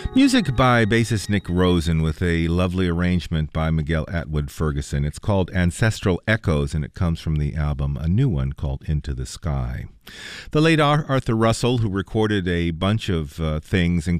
Music by bassist Nick Rosen with a lovely arrangement by Miguel Atwood Ferguson. It's called Ancestral Echoes, and it comes from the album, a new one called Into the Sky. The late Arthur Russell, who recorded a bunch of things,